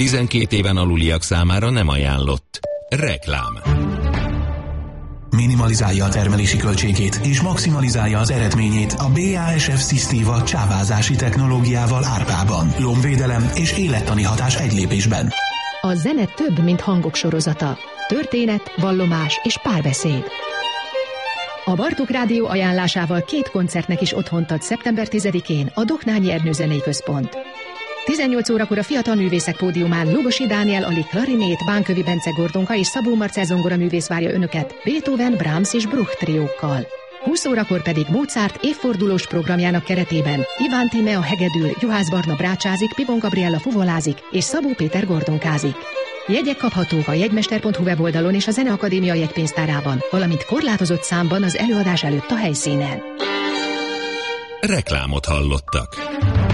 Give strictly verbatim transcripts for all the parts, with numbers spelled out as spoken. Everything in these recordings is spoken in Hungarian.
tizenkét éven aluliak számára nem ajánlott. Reklám. Minimalizálja a termelési költségét és maximalizálja az eredményét a bé á es ef Systéva csávázási technológiával Árpában. Lombvédelem és élettani hatás egy lépésben. A zene több, mint hangok sorozata. Történet, vallomás és párbeszéd. A Bartók Rádió ajánlásával két koncertnek is otthont ad szeptember tizedikén a Doknányi Ernő Zenei Központ. tizennyolc órakor a Fiatal Művészek Pódiumán Lugosi Dániel Ali klarinét, Bánkövi Bence Gordonka és Szabó Marcell zongora művész várja önöket Beethoven, Brahms és Bruch triókkal. húsz órakor pedig Mozart évfordulós programjának keretében Iván Tíme a hegedül, Juhász Barna brácsázik, Pivon Gabriella fuvolázik és Szabó Péter gordonkázik. Jegyek kaphatók a jegymester pont hu weboldalon és a Zeneakadémia jegypénztárában, valamint korlátozott számban az előadás előtt a helyszínen. Reklámot hallottak.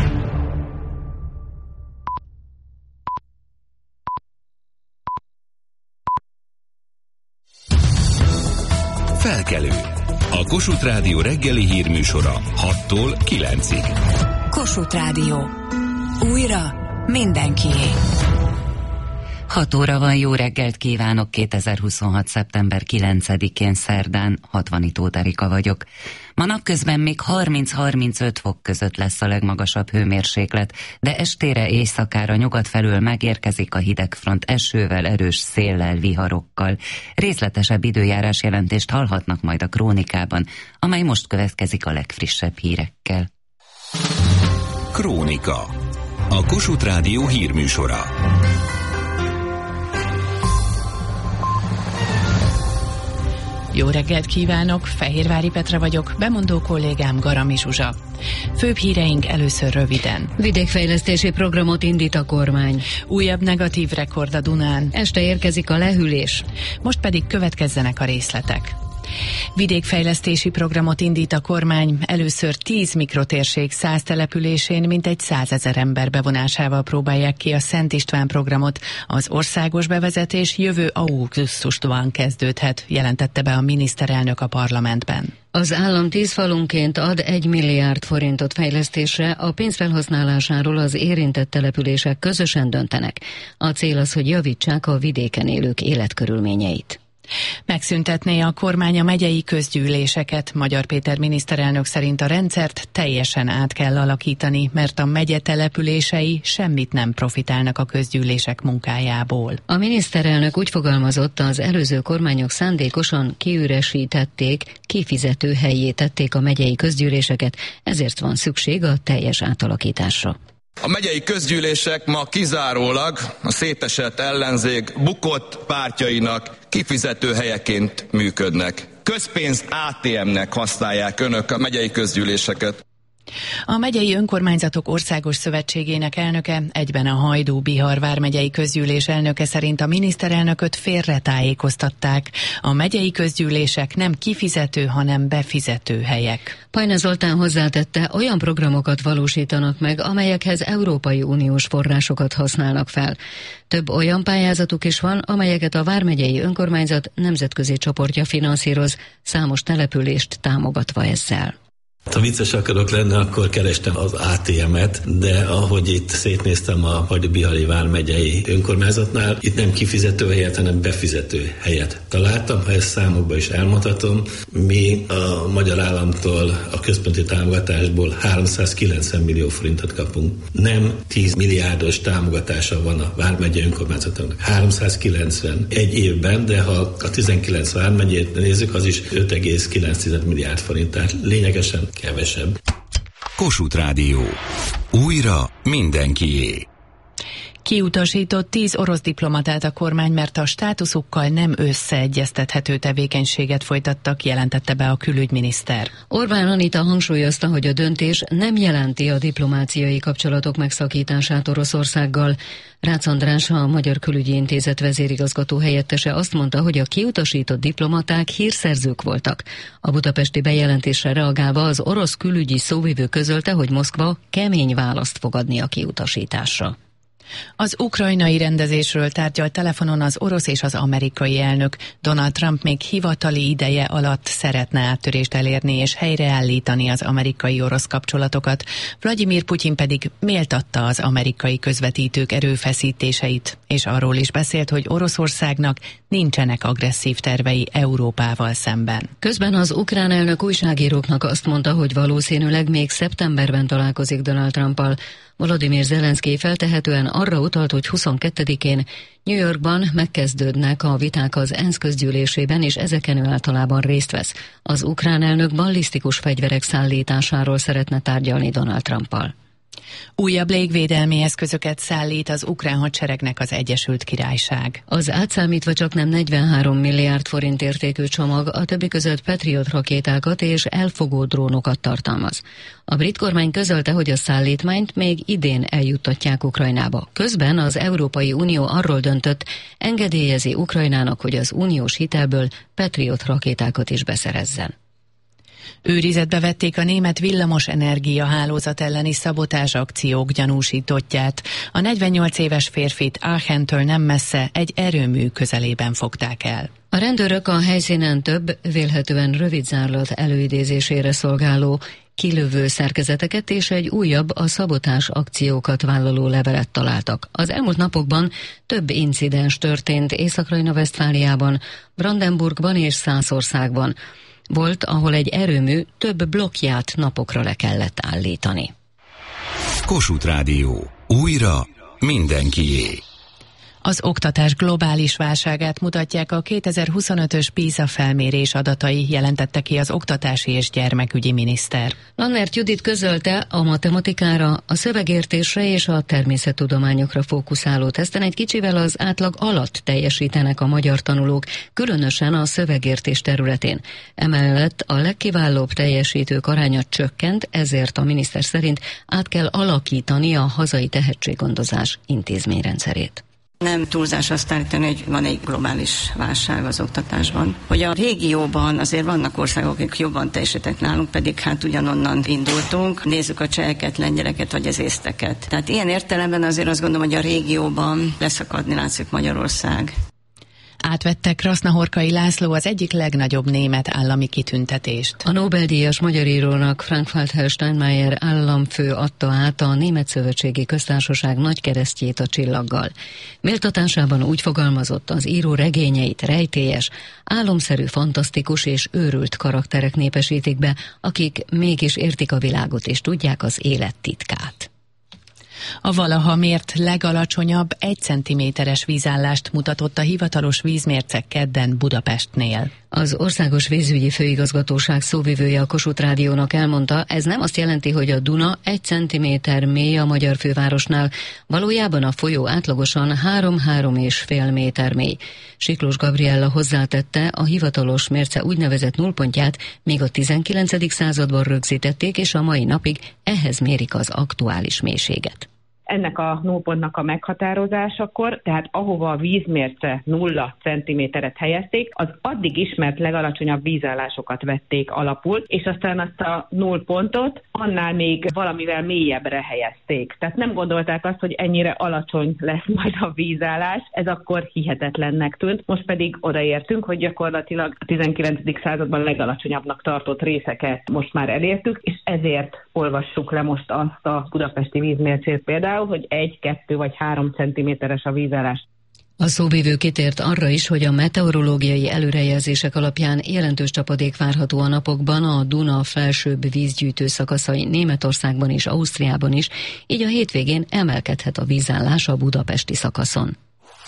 Felkelő. A Kossuth Rádió reggeli hírműsora hattól kilencig. Kossuth Rádió. Újra mindenkié. hat óra van, jó reggelt kívánok, kétezer-huszonhat. szeptember kilencedikén szerdán, Hatvani Tóth Erika vagyok. Ma napközben még harminc-harmincöt fok között lesz a legmagasabb hőmérséklet, de estére éjszakára nyugat felől megérkezik a hidegfront esővel, erős széllel, viharokkal. Részletesebb időjárás jelentést hallhatnak majd a krónikában, amely most következik a legfrissebb hírekkel. Krónika. A Kossuth Rádió hírműsora. Jó reggelt kívánok, Fehérvári Petra vagyok, bemondó kollégám Garami Zsuzsa. Főbb híreink először röviden. Vidékfejlesztési programot indít a kormány. Újabb negatív rekord a Dunán. Este érkezik a lehűlés. Most pedig következzenek a részletek. Vidékfejlesztési programot indít a kormány, először tíz mikrotérség száz településén mintegy százezer ember bevonásával próbálják ki a Szent István programot. Az országos bevezetés jövő augusztusban kezdődhet, jelentette be a miniszterelnök a parlamentben. Az állam tíz falunként ad egy milliárd forintot fejlesztésre, a pénz felhasználásáról az érintett települések közösen döntenek. A cél az, hogy javítsák a vidéken élők életkörülményeit. Megszüntetné a kormány a megyei közgyűléseket. Magyar Péter miniszterelnök szerint a rendszert teljesen át kell alakítani, mert a megye települései semmit nem profitálnak a közgyűlések munkájából. A miniszterelnök úgy fogalmazott, az előző kormányok szándékosan kiüresítették, kifizető helyé tették a megyei közgyűléseket, ezért van szükség a teljes átalakításra. A megyei közgyűlések ma kizárólag a szétesett ellenzék bukott pártjainak kifizető helyeként működnek. Közpénz á té em-nek használják önök a megyei közgyűléseket. A Megyei Önkormányzatok Országos Szövetségének elnöke, egyben a Hajdú-Bihar vármegyei közgyűlés elnöke szerint a miniszterelnököt félretájékoztatták. A megyei közgyűlések nem kifizető, hanem befizető helyek. Pajna Zoltán hozzátette, olyan programokat valósítanak meg, amelyekhez Európai Uniós forrásokat használnak fel. Több olyan pályázatuk is van, amelyeket a vármegyei önkormányzat nemzetközi csoportja finanszíroz, számos települést támogatva ezzel. Ha vicces akarok lenni, akkor kerestem az á té em-et, de ahogy itt szétnéztem a Hajdú-Bihari vármegyei önkormányzatnál, itt nem kifizető helyet, hanem befizető helyet találtam. Ha ezt számokba is elmondhatom, mi a magyar államtól a központi támogatásból háromszázkilencven millió forintot kapunk. Nem tíz milliárdos támogatása van a vármegyei önkormányzatnak. háromszázkilencven egy évben, de ha a tizenkilenc vármegyét nézzük, az is öt egész kilenc milliárd forint, tehát lényegesen kevesebb. Kossuth Rádió. Újra mindenkié. Kiutasított tíz orosz diplomatát a kormány, mert a státuszukkal nem összeegyeztethető tevékenységet folytattak, jelentette be a külügyminiszter. Orbán Anita hangsúlyozta, hogy a döntés nem jelenti a diplomáciai kapcsolatok megszakítását Oroszországgal. Rácz András, a Magyar Külügyi Intézet vezérigazgató helyettese azt mondta, hogy a kiutasított diplomaták hírszerzők voltak. A budapesti bejelentésre reagálva az orosz külügyi szóvivő közölte, hogy Moszkva kemény választ fog adni a kiutasításra. Az ukrajnai rendezésről tárgyalt telefonon az orosz és az amerikai elnök. Donald Trump még hivatali ideje alatt szeretne áttörést elérni és helyreállítani az amerikai-orosz kapcsolatokat. Vladimir Putyin pedig méltatta az amerikai közvetítők erőfeszítéseit, és arról is beszélt, hogy Oroszországnak nincsenek agresszív tervei Európával szemben. Közben az ukrán elnök újságíróknak azt mondta, hogy valószínűleg még szeptemberben találkozik Donald Trumpal. Volodymyr Zelenszky feltehetően arra utalt, hogy huszonkettedikén New Yorkban megkezdődnek a viták az ENSZ közgyűlésében, és ezeken ő általában részt vesz. Az ukrán elnök ballisztikus fegyverek szállításáról szeretne tárgyalni Donald Trumpal. Újabb légvédelmi eszközöket szállít az ukrán hadseregnek az Egyesült Királyság. Az átszámítva csaknem negyvenhárom milliárd forint értékű csomag a többi között Patriot rakétákat és elfogó drónokat tartalmaz. A brit kormány közölte, hogy a szállítmányt még idén eljuttatják Ukrajnába. Közben az Európai Unió arról döntött, engedélyezi Ukrajnának, hogy az uniós hitelből Patriot rakétákat is beszerezzen. Őrizetbe vették a német villamos energia hálózat elleni szabotázs akciók gyanúsítottját. A negyvennyolc éves férfit Aachentől nem messze egy erőmű közelében fogták el. A rendőrök a helyszínen több, vélhetően rövidzárlat előidézésére szolgáló kilövő szerkezeteket és egy újabb, a szabotázs akciókat vállaló levelet találtak. Az elmúlt napokban több incidens történt Észak-Rajna-Vesztfáliában, Brandenburgban és Szászországban. Volt, ahol egy erőmű több blokkját napokra le kellett állítani. Kossuth Rádió. Újra mindenkié. Az oktatás globális válságát mutatják a kétezer-huszonötös PISA felmérés adatai, jelentette ki az oktatási és gyermekügyi miniszter. Lannert Judit közölte, a matematikára, a szövegértésre és a természettudományokra fókuszáló teszten egy kicsivel az átlag alatt teljesítenek a magyar tanulók, különösen a szövegértés területén. Emellett a legkiválóbb teljesítők aránya csökkent, ezért a miniszter szerint át kell alakítani a hazai tehetséggondozás intézményrendszerét. Nem túlzás azt állítani, hogy van egy globális válság az oktatásban. Hogy a régióban azért vannak országok, akik jobban teljesítettek nálunk, pedig hát ugyanonnan indultunk. Nézzük a cseheket, lengyeleket vagy az észteket. Tehát ilyen értelemben azért azt gondolom, hogy a régióban leszakadni látszik Magyarország. Átvette Krasznahorkai László az egyik legnagyobb német állami kitüntetést. A Nobel-díjas magyar írónak Frank-Walter Steinmeier államfő adta át a Német Szövetségi Köztársaság nagykeresztjét a csillaggal. Méltatásában úgy fogalmazott, az író regényeit rejtélyes, álomszerű, fantasztikus és őrült karakterek népesítik be, akik mégis értik a világot és tudják az élet titkát. A valaha mért legalacsonyabb egy centiméteres vízállást mutatott a hivatalos vízmérce kedden Budapestnél. Az Országos Vízügyi Főigazgatóság szóvivője a Kossuth Rádiónak elmondta, ez nem azt jelenti, hogy a Duna egy centiméter mély a magyar fővárosnál, valójában a folyó átlagosan három-három és fél méter mély. Siklós Gabriella hozzátette, a hivatalos mérce úgynevezett nullpontját még a tizenkilencedik században rögzítették, és a mai napig ehhez mérik az aktuális mélységet. Ennek a nullpontnak a meghatározásakor, tehát ahova a vízmérce nulla centiméteret helyezték, az addig ismert legalacsonyabb vízállásokat vették alapul, és aztán azt a nullpontot annál még valamivel mélyebbre helyezték. Tehát nem gondolták azt, hogy ennyire alacsony lesz majd a vízállás, ez akkor hihetetlennek tűnt. Most pedig odaértünk, hogy gyakorlatilag a tizenkilencedik században legalacsonyabbnak tartott részeket most már elértük, és ezért olvassuk le most azt a budapesti vízmércét például, hogy egy, kettő vagy három centiméteres a vízállás. A szóvivő kitért arra is, hogy a meteorológiai előrejelzések alapján jelentős csapadék várható a napokban a Duna felsőbb vízgyűjtő szakaszai Németországban és Ausztriában is, így a hétvégén emelkedhet a vízállás a budapesti szakaszon.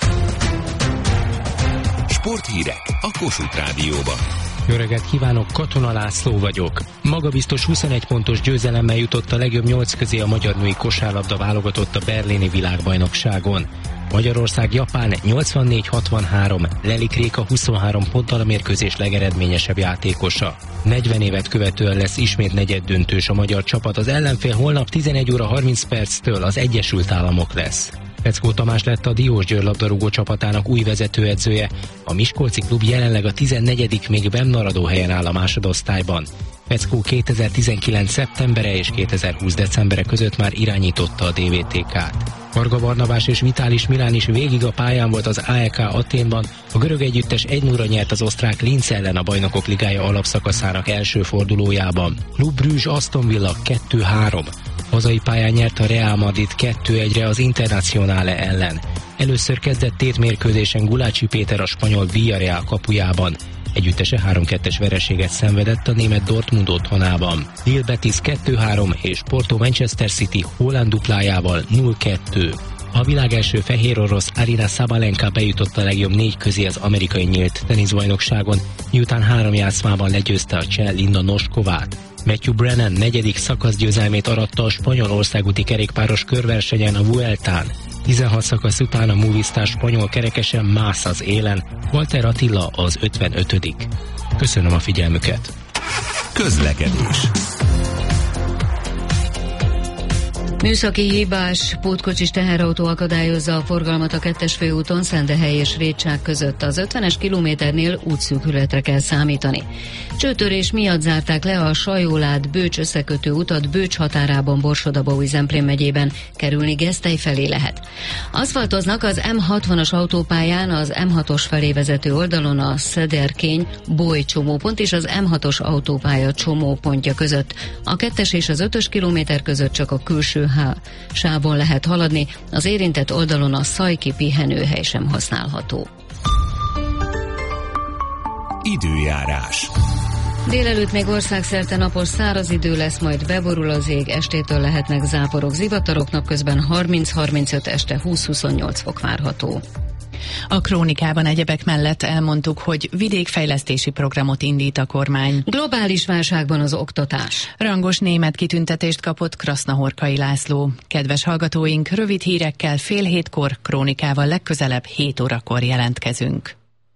Sporthírek a Kossuth Rádióban. Jó reggelt kívánok, Katona László vagyok. Magabiztos huszonegy pontos győzelemmel jutott a legjobb nyolc közé a magyar női kosárlabda válogatott a berlini világbajnokságon. Magyarország Japán nyolcvannégy hatvanhárom, Lelik Réka huszonhárom ponttal a mérkőzés legeredményesebb játékosa. negyven évet követően lesz ismét negyeddöntős a magyar csapat, az ellenfél holnap tizenegy óra harminc perctől az Egyesült Államok lesz. Peckó Tamás lett a Diósgyőr labdarúgó csapatának új vezetőedzője, a miskolci klub jelenleg a tizennegyedik még bennmaradó helyen áll a másodosztályban. Veckó kétezer-tizenkilenc szeptembere és kétezer-húsz decembere között már irányította a dé vé té ká-t. Varga Barnabás és Vitális Milán is végig a pályán volt az á e ká Athénban, a görög együttes egy nulla nyert az osztrák Linz ellen a Bajnokok Ligája alapszakaszának első fordulójában. Club Brugge Aston Villa kettő három. Hazai pályán nyert a Real Madrid kettő egyre az Internazionale ellen. Először kezdett tétmérkőzésen Gulácsi Péter a spanyol Villarreal kapujában. Együttese három kettes vereséget szenvedett a német Dortmund otthonában. Lille Betis kettő három és Porto Manchester City Haaland duplájával nulla kettő. A világ első fehér orosz Aryna Sabalenka bejutott a legjobb négy közé az amerikai nyílt teniszbajnokságon, miután három játszmában legyőzte a cseh Linda Noskovát. Matthew Brennan negyedik szakaszgyőzelmét aratta a spanyol országúti kerékpáros körversenyen a Vueltán. tizenhat szakasz után a Movistar spanyol kerekesen mász az élen, Walter Attila az ötvenötödik. Köszönöm a figyelmüket! Közlekedés. Műszaki hibás pótkocsis teherautó akadályozza a forgalmat a kettes főúton Szendehely és Rétság között. Az ötvenes kilométernél útszűkületre kell számítani. Csőtörés miatt zárták le a Sajólád-Bőcs összekötő utat Bőcs határában Borsod-Abaúj-Zemplén megyében, kerülni Gesztely felé lehet. Aszfaltoznak az em hatvanas autópályán az em hatos felé vezető oldalon a Szederkény-Boly csomópont és az em hatos autópálya csomópontja között. A kettes és az ötös kilométer között csak a külső sávon lehet haladni, az érintett oldalon a Szajki pihenőhely sem használható. Időjárás. Délelőtt még országszerte napos száraz idő lesz, majd beborul az ég, estétől lehetnek záporok, zivatarok, napközben harminc-harmincöt, este húsz-huszonnyolc fok várható. A krónikában egyebek mellett elmondtuk, hogy vidékfejlesztési programot indít a kormány. Globális válságban az oktatás. Rangos német kitüntetést kapott Krasznahorkai László. Kedves hallgatóink, rövid hírekkel fél hétkor, krónikával legközelebb hét órakor jelentkezünk.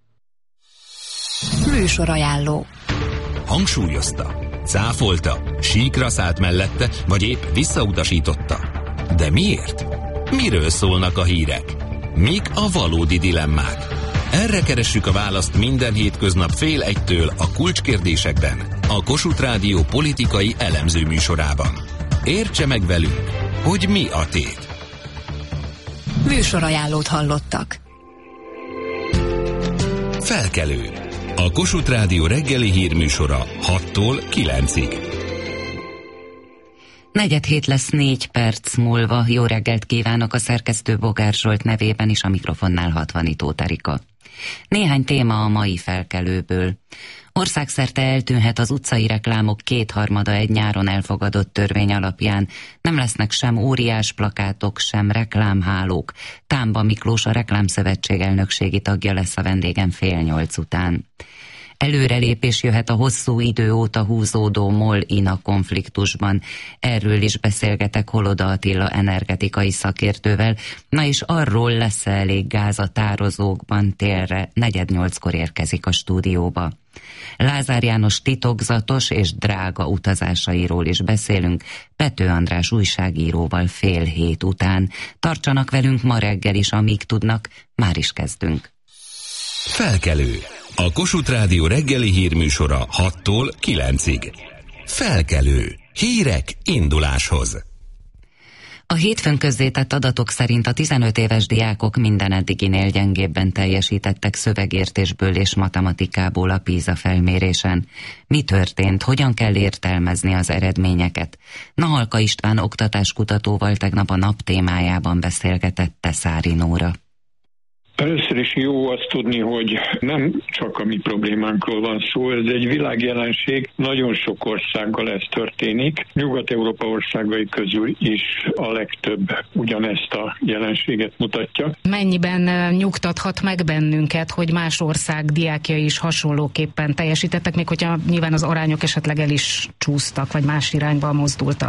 Műsorajánló. Hangsúlyozta, cáfolta, síkra szállt mellette, vagy épp visszautasította. De miért? Miről szólnak a hírek? Mik a valódi dilemmák? Erre keressük a választ minden hétköznap fél egytől a kulcskérdésekben, a Kossuth Rádió politikai elemző műsorában. Értse meg velünk, hogy mi a tét. Műsorajánlót hallottak. Felkelő. A Kossuth Rádió reggeli hírműsora hattól kilencig. Negyed hét lesz négy perc múlva. Jó reggelt kívánok a szerkesztő Bogár Zsolt nevében is, a mikrofonnál Hatvanitó Tarika. Néhány téma a mai felkelőből. Országszerte eltűnhet az utcai reklámok kétharmada egy nyáron elfogadott törvény alapján. Nem lesznek sem óriás plakátok, sem reklámhálók. Támba Miklós, a Reklámszövetség elnökségi tagja lesz a vendégem fél nyolc után. Előrelépés jöhet a hosszú idő óta húzódó MOL-INA konfliktusban. Erről is beszélgetek Holoda Attila energetikai szakértővel, na és arról lesz elég gáz a tározókban télre, negyed nyolckor érkezik a stúdióba. Lázár János titokzatos és drága utazásairól is beszélünk, Pető András újságíróval fél hét után. Tartsanak velünk ma reggel is, amíg tudnak, már is kezdünk. Felkelő. A Kossuth Rádió reggeli hírműsora hattól kilencig. Felkelő. Hírek induláshoz. A hétfőn közzétett adatok szerint a tizenöt éves diákok minden eddiginél gyengébben teljesítettek szövegértésből és matematikából a PISA felmérésen. Mi történt? Hogyan kell értelmezni az eredményeket? Nahalka István oktatáskutatóval tegnap a nap témájában beszélgetett Teszári Nóra. Először is jó azt tudni, hogy nem csak a mi problémánkról van szó, ez egy világjelenség, nagyon sok országgal ez történik. Nyugat-Európa országai közül is a legtöbb ugyanezt a jelenséget mutatja. Mennyiben nyugtathat meg bennünket, hogy más ország diákjai is hasonlóképpen teljesítettek, még hogyha nyilván az arányok esetleg el is csúsztak, vagy más irányba mozdultak?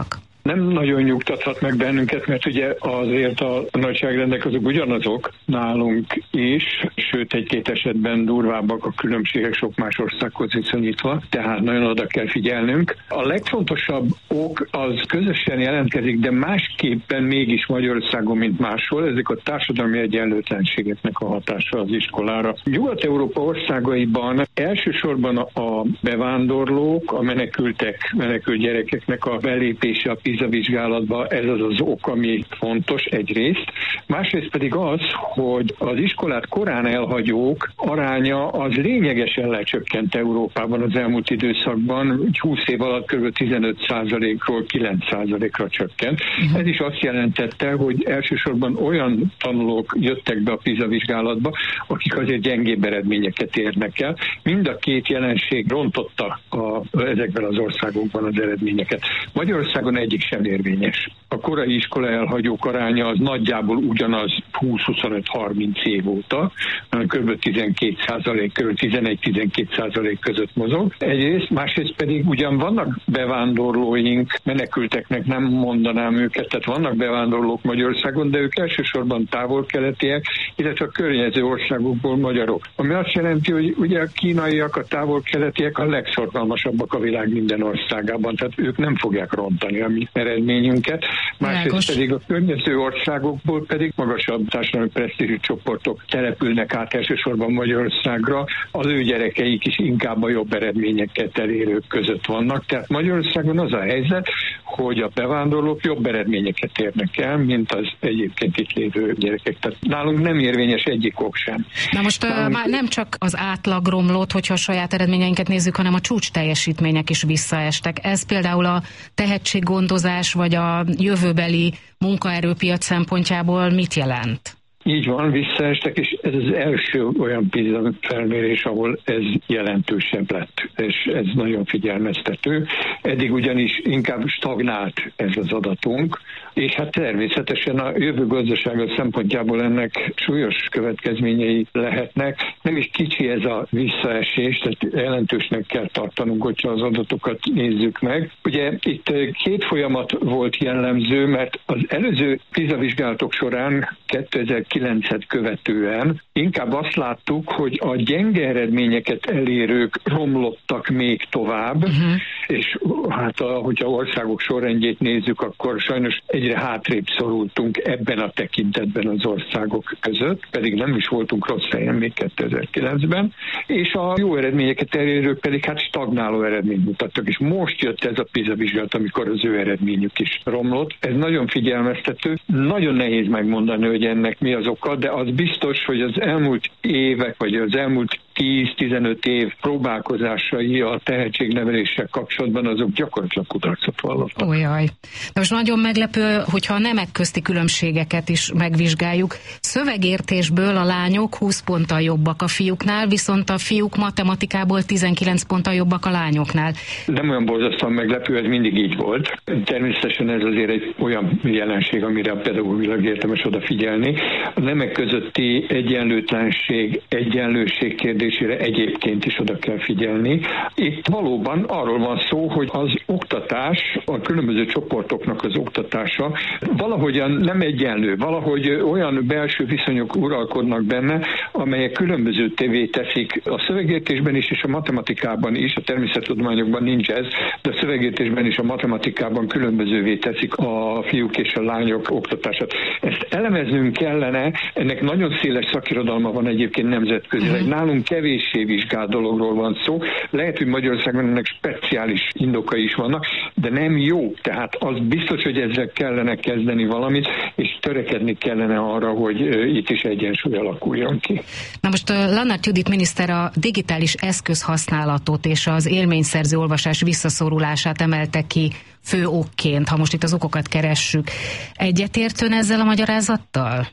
nem nagyon nyugtathat meg bennünket, mert ugye azért a nagyságrendek azok ugyanazok nálunk is, sőt egy-két esetben durvábbak a különbségek sok más országhoz viszonyítva, tehát nagyon oda kell figyelnünk. A legfontosabb ok az közösen jelentkezik, de másképpen mégis Magyarországon, mint máshol, ezek a társadalmi egyenlőtlenségeknek a hatása az iskolára. Nyugat-Európa országaiban elsősorban a bevándorlók, a menekültek, menekült gyerekeknek a belépése a PISA vizsgálatba, ez az az ok, ami fontos egyrészt. Másrészt pedig az, hogy az iskolát korán elhagyók aránya az lényegesen lecsökkent Európában az elmúlt időszakban, húsz év alatt kb. tizenöt százalékról kilenc százalékra csökkent. Uh-huh. Ez is azt jelentette, hogy elsősorban olyan tanulók jöttek be a PISA vizsgálatba, akik azért gyengébb eredményeket érnek el. Mind a két jelenség rontotta a, ezekben az országokban az eredményeket. Magyarországon egyik sem érvényes. A korai iskola elhagyók aránya az nagyjából ugyanaz húsz-huszonöt-harminc év óta, kb. tizenkét százalék, kb. tizenegy-tizenkét százalék között mozog. Egyrészt, másrészt pedig ugyan vannak bevándorlóink, menekülteknek nem mondanám őket, tehát vannak bevándorlók Magyarországon, de ők elsősorban távol-keletiek, illetve a környező országokból magyarok. Ami azt jelenti, hogy ugye a kínaiak, a távol-keletiek a legszorgalmasabbak a világ minden országában, tehát ők nem fogják rontani a mi eredményünket. Másrészt pedig a környező országokból pedig magasabb társadalmi presztízsű csoportok települnek át elsősorban Magyarországra, az ő gyerekeik is inkább a jobb eredményeket elérők között vannak. Tehát Magyarországon az a helyzet, hogy a bevándorlók jobb eredményeket érnek el, mint az egyébként itt lévő gyerekek. Tehát nálunk nem érvényes egyik ok sem. Na most nálunk... már nem csak az átlag romlott, hogyha a saját eredményeinket nézzük, hanem a csúcs teljesítmények is visszaestek. Ez például a tehetséggondozás vagy a jövőbeli munkaerőpiac szempontjából mit jelent? Így van, visszaestek, és ez az első olyan PISA felmérés, ahol ez jelentősebb lett, és ez nagyon figyelmeztető. Eddig ugyanis inkább stagnált ez az adatunk, és hát természetesen a jövő gazdasága szempontjából ennek súlyos következményei lehetnek. Nem is kicsi ez a visszaesés, tehát jelentősnek kell tartanunk, hogyha az adatokat nézzük meg. Ugye itt két folyamat volt jellemző, mert az előző PISA vizsgálatok során kétezer-kilencet követően inkább azt láttuk, hogy a gyenge eredményeket elérők romlottak még tovább, uh-huh. és hát hogyha országok sorrendjét nézzük, akkor sajnos egyre hátrébb szorultunk ebben a tekintetben az országok között, pedig nem is voltunk rossz helyen még kétezer-kilencben, és a jó eredményeket elérők pedig hát stagnáló eredményt mutattak, és most jött ez a PISA vizsgálat, amikor az ő eredményük is romlott. Ez nagyon figyelmeztető, nagyon nehéz megmondani, hogy ennek mi az oka, de az biztos, hogy az elmúlt évek, vagy az elmúlt tíz-tizenöt év próbálkozásai a tehetségneveléssel kapcsolatban azok gyakorlatilag kudarcot vallottak. Ojaj. De most nagyon meglepő, hogyha a nemek közti különbségeket is megvizsgáljuk. Szövegértésből a lányok húsz ponttal jobbak a fiúknál, viszont a fiúk matematikából tizenkilenc ponttal jobbak a lányoknál. Nem olyan borzasztóan meglepő, ez mindig így volt. Természetesen ez azért egy olyan jelenség, amire a pedagógilag érdemes odafigyelni. A nemek közötti egyenlőtlenség, egyenlőség kérdésére egyébként is oda kell figyelni. Itt valóban arról van szó, hogy az oktatás, a különböző csoportoknak az oktatása valahogyan nem egyenlő, valahogy olyan belső viszonyok uralkodnak benne, amelyek különböző tévé teszik a szövegértésben is, és a matematikában is, a természettudományokban nincs ez, de a szövegértésben is, a matematikában különbözővé teszik a fiúk és a lányok oktatását. Ezt elemeznünk kellene, ennek nagyon széles szakirodalma van egyébként nemzetközileg. Uh-huh. Nálunk kevéssé vizsgált dologról van szó. Lehet, hogy Magyarországon ennek speciális indokai is vannak, de nem jó. Tehát az biztos, hogy ezzel kellene kezdeni valamit, és törekedni kellene arra, hogy itt is egyensúly alakuljon ki. Na most Lannart Judit miniszter a digitális eszközhasználatot és az élményszerző olvasás visszaszorulását emelte ki fő okként, ha most itt az okokat keressük. Egyetért ön ezzel a magyarázattal? A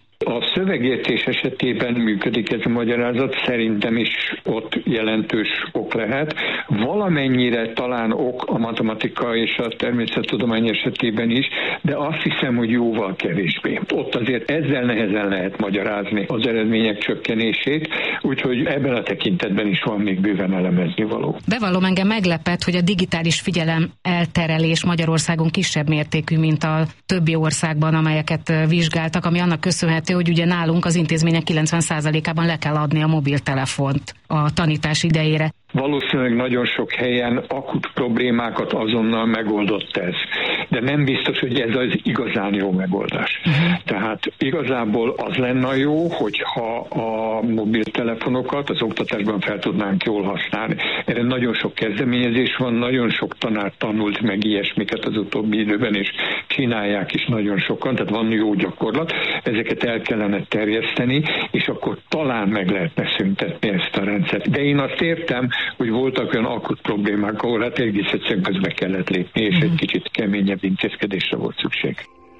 szövegértés esetében működik ez a magyarázat, szerintem is ott jelentős ok lehet. Valamennyire talán ok a matematika és a természettudomány esetében is, de azt hiszem, hogy jóval kevésbé. Ott azért ezzel nehezen lehet magyarázni az eredmények csökkenését, úgyhogy ebben a tekintetben is van még bőven elemezni való. Bevallom, engem meglepett, hogy a digitális figyelem elterelés Magyarországon kisebb mértékű, mint a többi országban, amelyeket vizsgáltak, ami annak köszönhető, hogy ugye nálunk az intézmények kilencven százalékában le kell adni a mobiltelefont a tanítás idejére. Valószínűleg nagyon sok helyen akut problémákat azonnal megoldott ez. De nem biztos, hogy ez az igazán jó megoldás. Uh-huh. Tehát igazából az lenne jó, hogyha a mobiltelefonokat az oktatásban fel tudnánk jól használni. Erre nagyon sok kezdeményezés van, nagyon sok tanár tanult meg ilyesmiket az utóbbi időben, és csinálják is nagyon sokan, tehát van jó gyakorlat. Ezeket el kellene terjeszteni, és akkor talán meg lehetne szüntetni ezt a rendszert. De én azt értem, hogy voltak olyan akut problémák, ahol hát egész egyszerűen közbe kellett lépni, és egy kicsit keményebb intézkedésre volt szükség.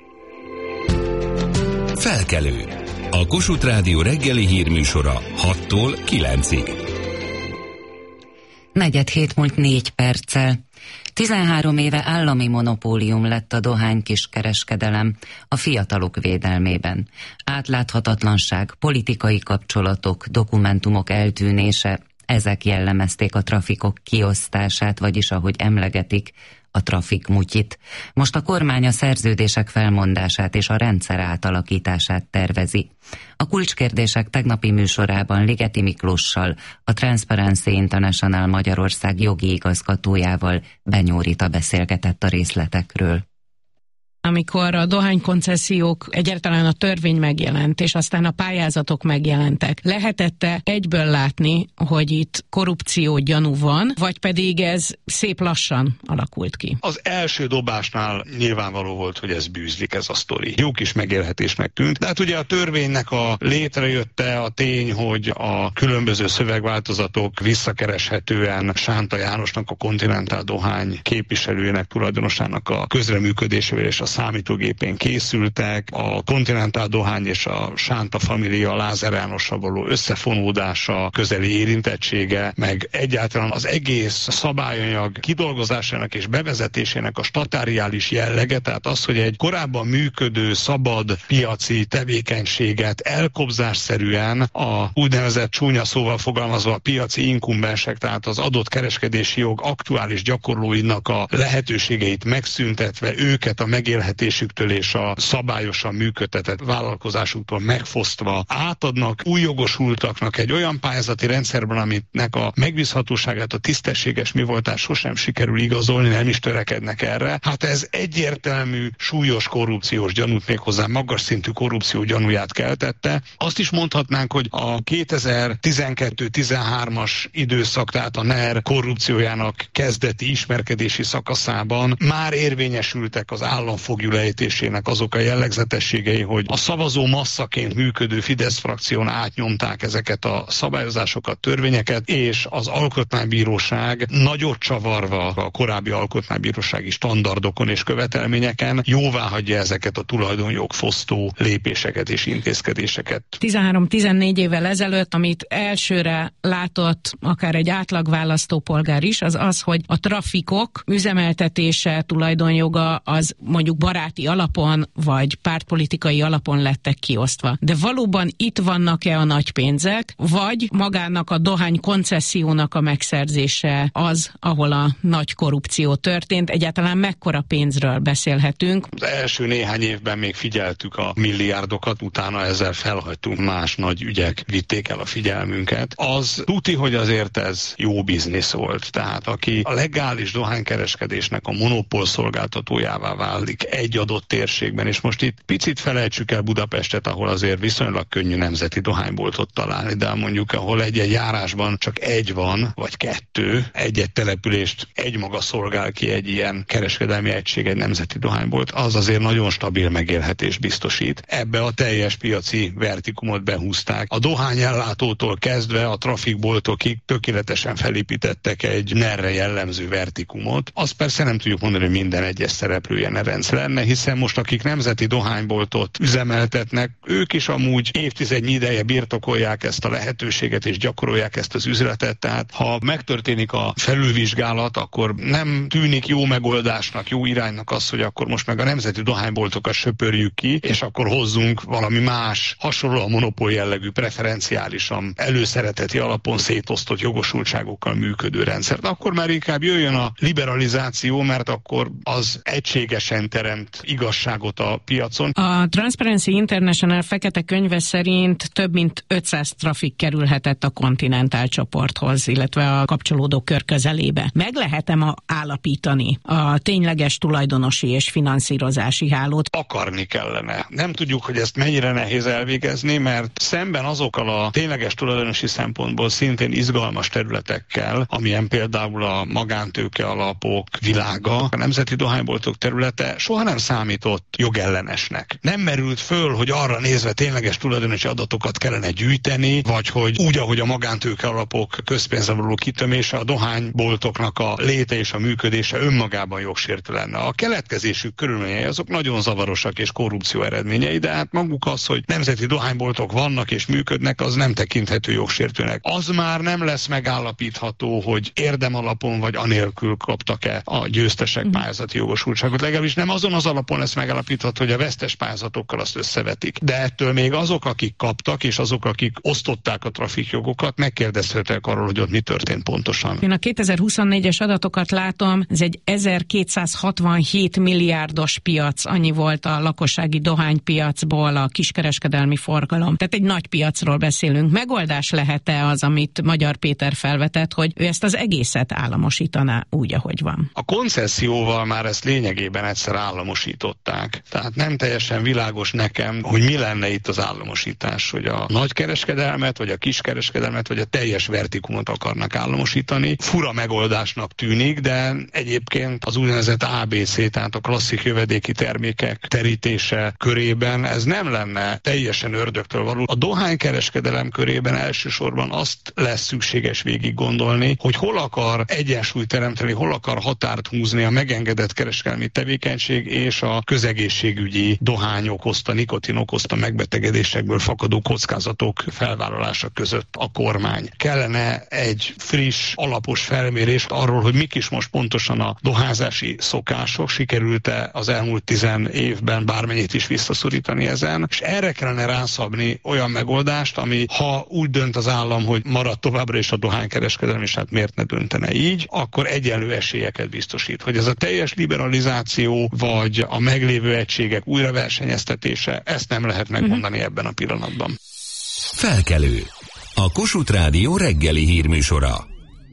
Felkelő. A Kossuth Rádió reggeli hírműsora hattól kilencig. Negyed hét múlt négy perccel. tizenhárom éve állami monopólium lett a dohány kiskereskedelem a fiatalok védelmében. Átláthatatlanság, politikai kapcsolatok, dokumentumok eltűnése, ezek jellemezték a trafikok kiosztását, vagyis ahogy emlegetik, a trafikmutyit. Most a kormány a szerződések felmondását és a rendszer átalakítását tervezi. A kulcskérdések tegnapi műsorában Ligeti Miklóssal, a Transparency International Magyarország jogi igazgatójával Benyó Rita beszélgetett a részletekről. Amikor a dohánykoncesziók egyáltalán a törvény megjelent, és aztán a pályázatok megjelentek, lehetette egyből látni, hogy itt korrupció gyanú van, vagy pedig ez szép lassan alakult ki? Az első dobásnál nyilvánvaló volt, hogy ez bűzlik, ez a sztori. Jó kis megélhetésnek tűnt, de hát ugye a törvénynek a létrejötte, a tény, hogy a különböző szövegváltozatok visszakereshetően Sánta Jánosnak, a Continental dohány képviselőjének, tulajdonosának a közreműködésével és a számítógépén készültek, a Continental dohány és a Sánta família Lázár Jánossal való összefonódása, közeli érintettsége, meg egyáltalán az egész szabályanyag kidolgozásának és bevezetésének a statáriális jellege, tehát az, hogy egy korábban működő szabad piaci tevékenységet elkobzásszerűen a úgynevezett csúnya szóval fogalmazva a piaci inkumbensek, tehát az adott kereskedési jog aktuális gyakorlóinak a lehetőségeit megszüntetve, őket a megélhetésüktől és a szabályosan működtetett vállalkozásuktól megfosztva átadnak új jogosultaknak egy olyan pályázati rendszerben, aminek a megbízhatóságát, a tisztességes mivoltát sosem sikerül igazolni, nem is törekednek erre. Hát ez egyértelmű, súlyos korrupciós gyanút, méghozzá magas szintű korrupció gyanúját keltette. Azt is mondhatnánk, hogy a kétezer-tizenkettő tizenhármas időszak, tehát a NER korrupciójának kezdeti ismerkedési szakaszában már érvényesültek az államfoglyú lejtésének azok a jellegzetességei, hogy a szavazó masszaként működő Fidesz frakción átnyomták ezeket a szabályozásokat, törvényeket, és az alkotmánybíróság nagyot csavarva a korábbi alkotmánybírósági standardokon és követelményeken jóváhagyja ezeket a tulajdonjog fosztó lépéseket és intézkedéseket. tizenhárom-tizennégy évvel ezelőtt, amit elsőre látott akár egy átlag választópolgár is, az az, hogy a trafikok üzemeltetése, tulajdonjoga az mondjuk baráti alapon, vagy pártpolitikai alapon lettek kiosztva. De valóban itt vannak-e a nagy pénzek, vagy magának a dohány koncessziónak a megszerzése az, ahol a nagy korrupció történt? Egyáltalán mekkora pénzről beszélhetünk? Az első néhány évben még figyeltük a milliárdokat, utána ezzel felhagytunk, más nagy ügyek vitték el a figyelmünket. Az tuti, hogy azért ez jó biznisz volt. Tehát aki a legális dohánykereskedésnek a monopól szolgáltatójává válik egy adott térségben, és most itt picit felejtsük el Budapestet, ahol azért viszonylag könnyű nemzeti dohányboltot találni, de mondjuk ahol egy-egy járásban csak egy van, vagy kettő, egy-egy települést egymaga szolgál ki egy ilyen kereskedelmi egység, egy nemzeti dohánybolt, az azért nagyon stabil megélhetés biztosít. Ebbe a teljes piaci vertikumot behúzták. A dohányellátótól kezdve a trafikboltokig tökéletesen felépítettek egy nerre jellemző vertikumot. Azt persze nem tudjuk mondani, hogy minden egyes szereplő ilyen rendszer lenne, hiszen most akik nemzeti dohányboltot üzemeltetnek, ők is amúgy évtizednyi ideje birtokolják ezt a lehetőséget és gyakorolják ezt az üzletet, tehát ha megtörténik a felülvizsgálat, akkor nem tűnik jó megoldásnak, jó iránynak az, hogy akkor most meg a nemzeti dohányboltokat söpörjük ki, és akkor hozzunk valami más, hasonló a monopól jellegű, preferenciálisan, előszereteti alapon szétosztott jogosultságokkal működő rendszert. Akkor már inkább jöjjön a liberalizáció, mert akkor az egységesen teremt igazságot a piacon. A Transparency International fekete könyve szerint több mint ötszáz trafik kerülhetett a Continental csoporthoz, illetve a kapcsolódó kör közelébe. Meg lehet-e ma állapítani a tényleges tulajdonosi és finanszírozási hálót? Akarni kellene. Nem tudjuk, hogy ezt mennyire nehéz elvégezni, mert szemben azokkal a tényleges tulajdonosi szempontból szintén izgalmas területekkel, amilyen például a magántőke alapok világa, a nemzeti dohányboltok területe soha nem számított jogellenesnek. Nem merült föl, hogy arra nézve tényleges tulajdonosi adatokat kellene gyűjteni, vagy hogy úgy, ahogy a magántőke alapok közpénzre való kitömése, a dohányboltoknak a léte és a működése önmagában jogsértő lenne. A keletkezésük körülményei azok nagyon zavarosak és korrupció eredményei, de hát maguk az, hogy nemzeti dohányboltok vannak és működnek, az nem tekinthető jogsértőnek. Az már nem lesz megállapítható, hogy érdem alapon vagy anélkül kaptak-e a győztesek pályázati jogosultságot. Legalábbis nem azon az alapon lesz megállapítható, hogy a vesztes pályázatokkal azt összevetik. De ettől még azok, akik kaptak, és azok, akik osztották a trafikjogokat, megkérdezhetek arról, hogy ott mi történt pontosan. Én a kétezer-huszonnégyes adatokat látom, ez egy ezerkétszázhatvanhét milliárdos piac, annyi volt a lakossági dohánypiacból a kiskereskedelmi forgalom. Tehát egy nagy piacról beszélünk. Megoldás lehet-e az, amit Magyar Péter felvetett, hogy ő ezt az egészet államosítaná úgy, ahogy van? A koncesszióval már ezt lényegében egyszer államosították. Tehát nem teljesen világos nekem, hogy mi lenne itt az államosítás, hogy a nagykereskedelmet, vagy a kiskereskedelmet, vagy a teljes vertikumot akarnak államosítani. Fura megoldásnak tűnik, de egyébként az úgynevezett á bé cé, tehát a klasszik jövedéki termékek terítése körében ez nem lenne teljesen ördögtől való. A dohánykereskedelem körében elsősorban azt lesz szükséges végig gondolni, hogy hol akar egyensúlyt teremteni, hol akar határt húzni a megengedett kereskedelmi tevékenység és a közegészségügyi dohány okozta, nikotin okozta megbetegedésekből fakadó kockázatok felvállalása között a kormány. Kellene egy friss, alapos felmérést arról, hogy mik is most pontosan a dohányzási szokások, sikerült-e az elmúlt tizen évben bármennyit is visszaszorítani ezen, és erre kellene rászabni olyan megoldást, ami ha úgy dönt az állam, hogy marad továbbra is a dohánykereskedelem, és hát miért ne döntene így, akkor egyenlő esélyeket biztosít. Hogy ez a teljes liberalizáció, vagy a meglévő egységek újraversenyeztetése, ezt nem lehet megmondani uh-huh. ebben a pillanatban. Felkelő. A Kossuth Rádió reggeli hírműsora.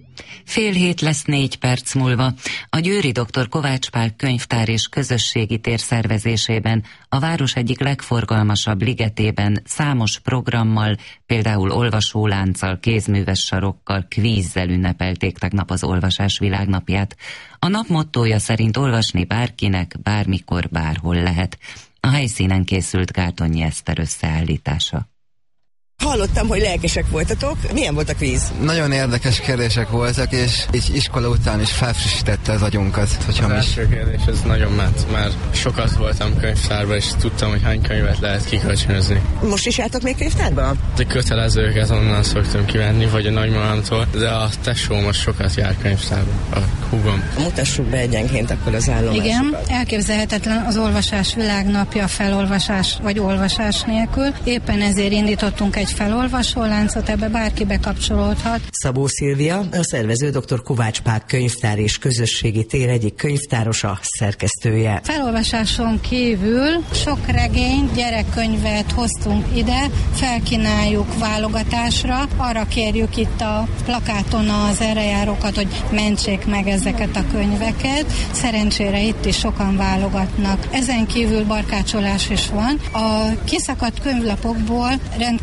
Fél hét lesz négy perc múlva. A Győri doktor Kovács Pál könyvtár és közösségi tér szervezésében a város egyik legforgalmasabb ligetében számos programmal, például olvasólánccal, kézműves sarokkal, kvízzel ünnepelték tegnap az olvasás világnapját. A nap mottója szerint olvasni bárkinek, bármikor, bárhol lehet. A helyszínen készült Gárdonyi Eszter összeállítása. Hallottam, hogy lelkesek voltatok. Milyen volt a kvíz? Nagyon érdekes kérdések voltak, és így iskola után is felfrissítette az agyunkat. Hogyha az első kérdés, ez nagyon ment, mert sokat voltam könyvtárban, és tudtam, hogy hány könyvet lehet kikölcsönözni. Most is jártok még könyvtárba? A kötelezőket onnan szoktam kivenni, vagy a nagymamámtól, de a tesóm most sokat jár könyvtárba, a húgom. Mutassuk be egyenként akkor az állomásokat. Igen, elképzelhetetlen az olvasás világnapja felolvasás vagy olvasás nélkül. Éppen ezért indítottunk egy felolvasó láncot, ebbe bárki bekapcsolódhat. Szabó Szilvia, a szervező doktor Kovács Pál könyvtár és közösségi tér egyik könyvtárosa, szerkesztője. Felolvasáson kívül sok regényt, gyerekkönyvet hoztunk ide, felkínáljuk válogatásra. Arra kérjük itt a plakáton az errejárókat, hogy mentsék meg ezeket a könyveket. Szerencsére itt is sokan válogatnak. Ezen kívül barkácsolás is van. A kiszakadt könyvlapokból rendkívül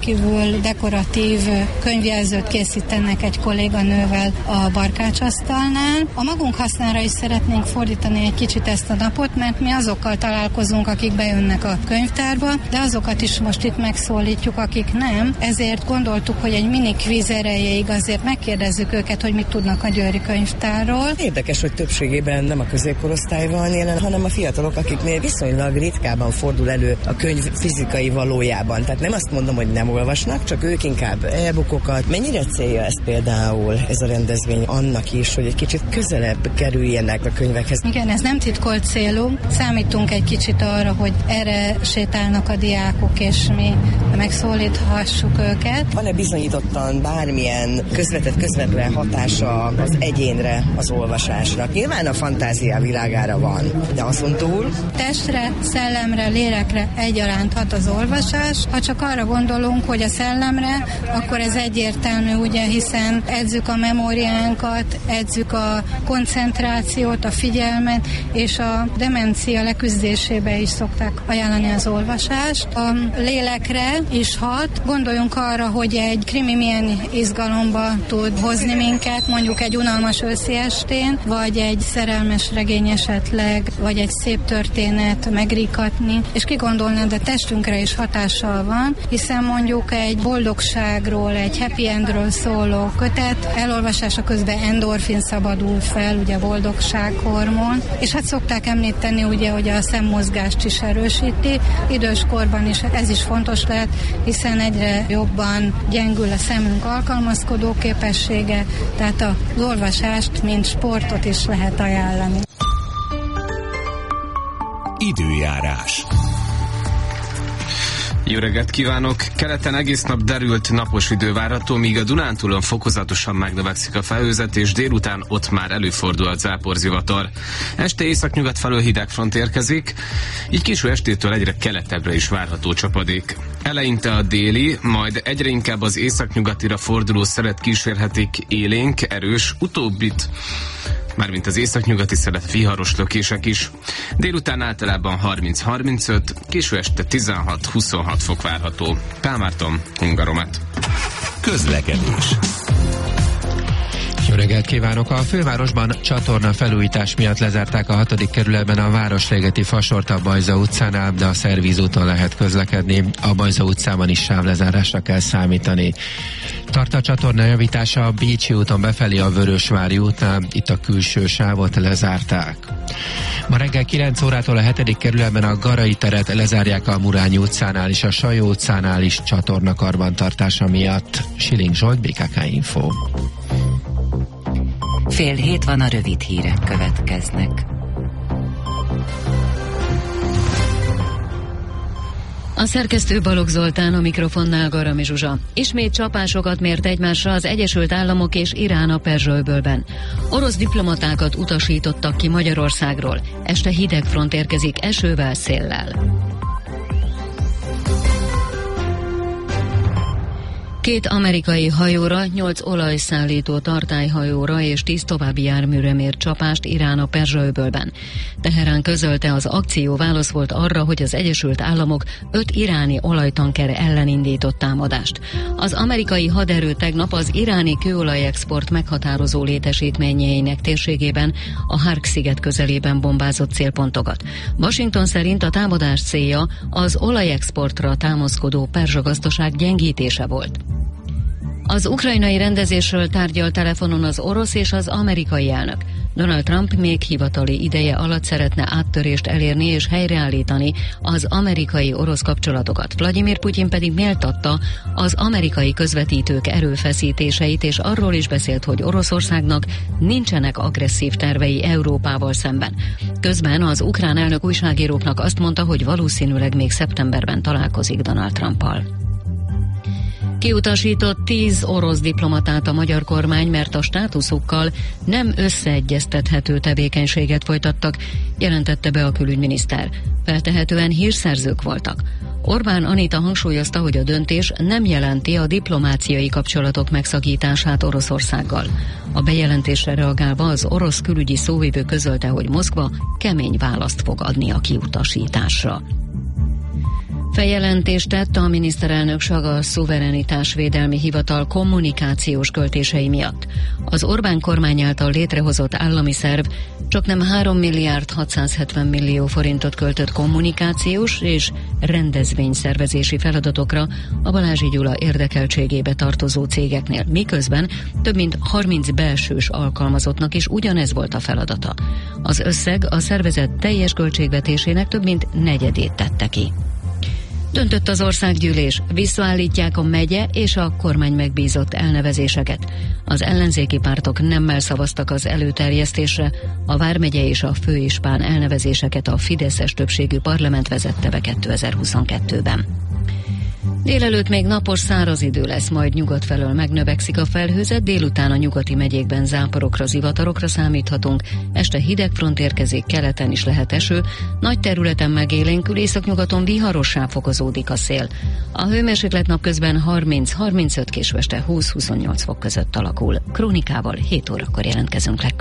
például dekoratív könyvjelzőt készítenek egy kolléganővel a barkácsasztalnál. A magunk hasznára is szeretnénk fordítani egy kicsit ezt a napot, mert mi azokkal találkozunk, akik bejönnek a könyvtárba, de azokat is most itt megszólítjuk, akik nem. Ezért gondoltuk, hogy egy mini kvíz erejéig azért megkérdezzük őket, hogy mit tudnak a győri könyvtárról. Érdekes, hogy többségében nem a középkorosztály van jelen, hanem a fiatalok, akiknél viszonylag ritkában fordul elő a könyv fizikai valójában. Tehát nem azt mondom, hogy nem olvasnak, csak ők inkább e-bookokat. Mennyire célja ez például, ez a rendezvény annak is, hogy egy kicsit közelebb kerüljenek a könyvekhez? Igen, ez nem titkolt célunk. Számítunk egy kicsit arra, hogy erre sétálnak a diákok, és mi megszólíthassuk őket. Van-e bizonyítottan bármilyen közvetett, közvetlen hatása az egyénre, az olvasásra? Nyilván a fantázia világára van, de azon túl? Testre, szellemre, lélekre egyaránt hat az olvasás. Ha csak arra gondolunk, hogy a szellemre, akkor ez egyértelmű, ugye, hiszen edzük a memóriánkat, edzük a koncentrációt, a figyelmet, és a demencia leküzdésébe is szokták ajánlani az olvasást. A lélekre is hat. Gondoljunk arra, hogy egy krimi milyen izgalomba tud hozni minket, mondjuk egy unalmas őszi estén, vagy egy szerelmes regény esetleg, vagy egy szép történet megrikatni, és ki gondolná, de testünkre is hatással van, hiszen mondjuk egy boldogságról, egy happy endről szóló kötet, elolvasása közben endorfin szabadul fel, ugye boldogsághormon, és hát szokták említeni, ugye, hogy a szemmozgást is erősíti, időskorban is ez is fontos lehet, hiszen egyre jobban gyengül a szemünk alkalmazkodó képessége, tehát az olvasást, mint sportot is lehet ajánlani. Időjárás. Jó reggelt kívánok! Keleten egész nap derült napos idő várható, míg a Dunántúlon fokozatosan megnövekszik a felhőzet, és délután ott már előfordul a záporzivatar. Este északnyugat felől hideg front érkezik, így késő estétől egyre keletebbre is várható csapadék. Eleinte a déli, majd egyre inkább az északnyugatira forduló szelet kísérhetik élénk, erős, utóbbit mármint az északnyugati szelet viharos lökések is. Délután általában harminc-harmincöt, késő este tizenhat-huszonhat fok várható. Pál Márton, Hungaromet. Közlekedés. Jó reggelt kívánok! A fővárosban csatorna felújítás miatt lezárták a hatodik kerületben a Városligeti fasort a Bajza utcánál, de a Szervíz úton lehet közlekedni. A Bajza utcában is sávlezárásra kell számítani. Tart a csatorna javítása a Bécsi úton befelé a Vörösvári útnál, itt a külső sávot lezárták. Ma reggel kilenc órától a hetedik kerületben a Garai teret lezárják a Murányi utcánál és a Sajó utcánál is csatorna karbantartása miatt. Siling Zsolt, bé ká ká Info. Fél hét van, a rövid hírek következnek. A szerkesztő Balogh Zoltán, a mikrofonnál Garami Zsuzsa. Ismét csapásokat mért egymásra az Egyesült Államok és Irán a Perzsa-öbölben. Orosz diplomatákat utasítottak ki Magyarországról. Este hideg front érkezik esővel, széllel. Két amerikai hajóra, nyolc olajszállító tartályhajóra és tíz további járműre mért csapást Irán a Perzsa-öbölben. Teherán közölte, az akció válasz volt arra, hogy az Egyesült Államok öt iráni olajtanker ellen indított támadást. Az amerikai haderő tegnap az iráni kőolajexport meghatározó létesítményeinek térségében a Hark-sziget közelében bombázott célpontokat. Washington szerint a támadás célja az olajexportra támaszkodó perzsa gazdaság gyengítése volt. Az ukrajnai rendezésről tárgyal telefonon az orosz és az amerikai elnök. Donald Trump még hivatali ideje alatt szeretne áttörést elérni és helyreállítani az amerikai-orosz kapcsolatokat. Vladimir Putyin pedig méltatta az amerikai közvetítők erőfeszítéseit, és arról is beszélt, hogy Oroszországnak nincsenek agresszív tervei Európával szemben. Közben az ukrán elnök újságíróknak azt mondta, hogy valószínűleg még szeptemberben találkozik Donald Trumpal. Kiutasított tíz orosz diplomatát a magyar kormány, mert a státuszukkal nem összeegyeztethető tevékenységet folytattak, jelentette be a külügyminiszter. Feltehetően hírszerzők voltak. Orbán Anita hangsúlyozta, hogy a döntés nem jelenti a diplomáciai kapcsolatok megszakítását Oroszországgal. A bejelentésre reagálva az orosz külügyi szóvivő közölte, hogy Moszkva kemény választ fog adni a kiutasításra. Feljelentést tett a miniszterelnök Saga Szuverenitásvédelmi Hivatal kommunikációs költései miatt. Az Orbán kormány által létrehozott állami szerv csaknem három milliárd hatszázhetven millió forintot költött kommunikációs és rendezvényszervezési feladatokra a Balázsi Gyula érdekeltségébe tartozó cégeknél, miközben több mint harminc belsős alkalmazottnak is ugyanez volt a feladata. Az összeg a szervezet teljes költségvetésének több mint negyedét tette ki. Döntött az országgyűlés, visszaállítják a megye és a kormány megbízott elnevezéseket. Az ellenzéki pártok nemmel szavaztak az előterjesztésre, a vármegye és a főispán elnevezéseket a fideszes többségű parlament vezette be kétezer-huszonkettőben. Délelőtt még napos, száraz idő lesz, majd nyugat felől megnövekszik a felhőzet, délután a nyugati megyékben záporokra, zivatarokra számíthatunk, este hideg front érkezik, keleten is lehet eső, nagy területen megélénkül, északnyugaton viharossá fokozódik a szél. A hőmérséklet napközben harminc-harmincöt, késő este húsz-huszonnyolc fok között alakul. Krónikával hét órakor jelentkezünk legközelebb.